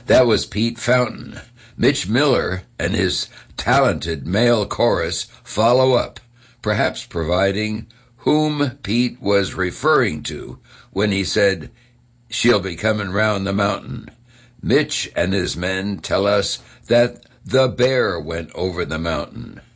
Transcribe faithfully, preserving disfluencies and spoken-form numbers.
That was Pete Fountain. Mitch Miller and his talented male chorus follow up, perhaps providing whom Pete was referring to when he said, "She'll be coming round the mountain." Mitch and his men tell us that the bear went over the mountain.